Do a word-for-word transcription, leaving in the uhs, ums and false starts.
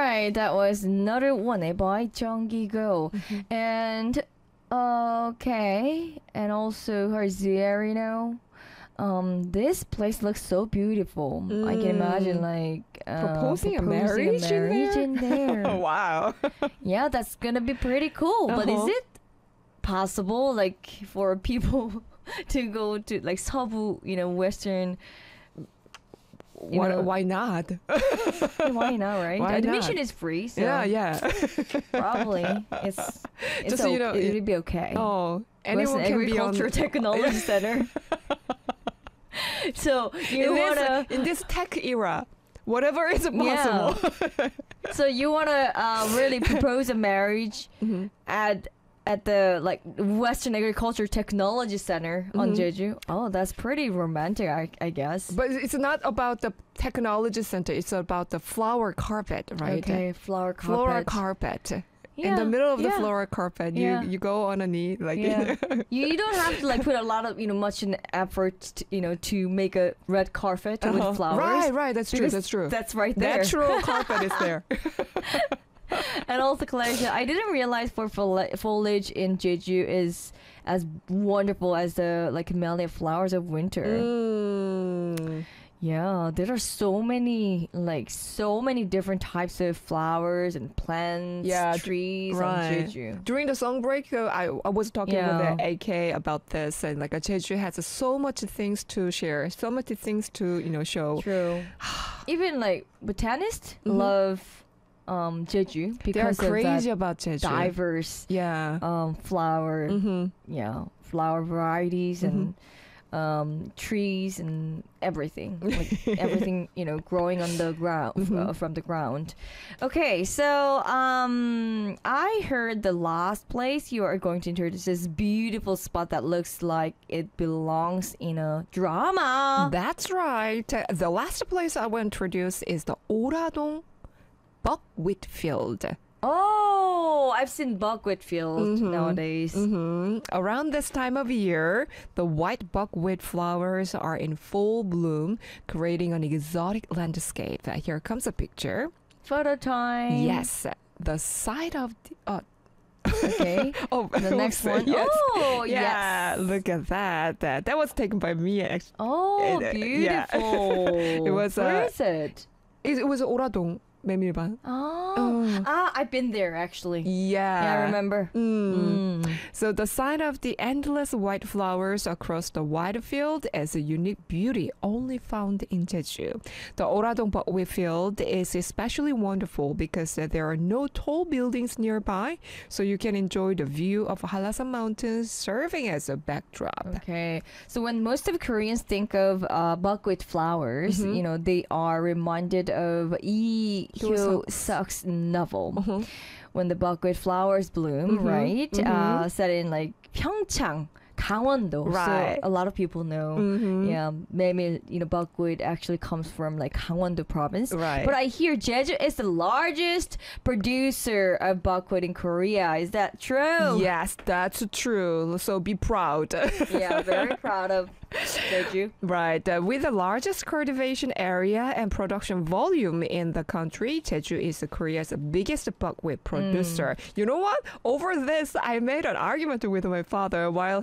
right, that was another one eh, by Jung Gi-go. Mm-hmm. And okay, and also her Zierino. Um, this place looks so beautiful. I can imagine like uh, Proposing a proposing marriage in marriage there? in there. Oh, wow. Yeah, that's gonna be pretty cool. But is Uh-huh. it possible, like, for people to go to like Seobu, you know, Western? You Why, know, why not? why not, right? Why Admission not? is free, so Yeah, yeah. probably it's it's Just so o- you know, it it- would be okay. Oh, anyone Western can be on. Agriculture Technology Center. So you in, wanna this, in this tech era, whatever is possible. so you wanna uh, really propose a marriage Mm-hmm. at at the like Western Agriculture Technology Center on Mhm. Jeju. Oh, that's pretty romantic, I, I guess. But it's not about the technology center. It's about the flower carpet, right? Okay, flower carpet. Floral carpet. In the Yeah, middle of the yeah. floral carpet, you Yeah. you go on a knee, like Yeah. you, you don't have to like put a lot of you know much in effort to, you know to make a red carpet Uh-huh. with flowers. Right, right. That's true. Because That's true. That's right there. Natural carpet is there. And also, Clarissa, I didn't realize for foli- foliage in Jeju is as wonderful as the like camellia flowers of winter. Mm. Yeah, there are so many like so many different types of flowers and plants, Yeah, d- trees right. on Jeju. During the song break, uh, I, I was talking Yeah. with the A K about this, and like uh, Jeju has so much things to share, so much things to you know show. True. Even like botanists Mhm. love um Jeju They're because crazy of about that Jeju. diverse Yeah. um flower Mm-hmm. yeah, flower varieties and um, trees and everything, like everything you know, growing on the ground f- Mhm. uh, from the ground. Okay, so um, I heard the last place you are going to introduce this beautiful spot that looks like it belongs in a drama. That's right. Uh, The last place I will introduce is the Oradong buckwheat field. Oh, I've seen buckwheat fields Mhm. nowadays. hmm Around this time of year, the white buckwheat flowers are in full bloom, creating an exotic landscape. Uh, Here comes a picture. Photo time. Yes, the side of the. Uh, Okay. oh, The next oops, one. Yes. Oh, yeah, yes. look at that. That that was taken by me. Actually, Oh, Uh, yeah. beautiful. It was, Where uh, is it? it, it was 오라동 메밀반. Oh. Oh. Ah, I've been there actually. Yeah. Yeah, I remember. Mm. Mm. So the sight of the endless white flowers across the wide field is a unique beauty only found in Jeju. The Oradong buckwheat field is especially wonderful because uh, there are no tall buildings nearby, so you can enjoy the view of Hallasan Mountains serving as a backdrop. Okay. So when most of Koreans think of uh, buckwheat flowers, Mhm. you know, they are reminded of Lee Hyo Suk's novel. Uh-huh. When the buckwheat flowers bloom, Mhm, right? mhm. Uh, set in like Pyeongchang, Gangwon-do. Right. So a lot of people know. Mhm. Yeah, maybe you know buckwheat actually comes from like Gangwon-do province. Right. But I hear Jeju is the largest producer of buckwheat in Korea. Is that true? Yes, that's true. So be proud. Yeah, very proud of Jeju. Right. Uh, with the largest cultivation area and production volume in the country, Jeju is Korea's biggest buckwheat producer. You know what? Over this, I made an argument with my father while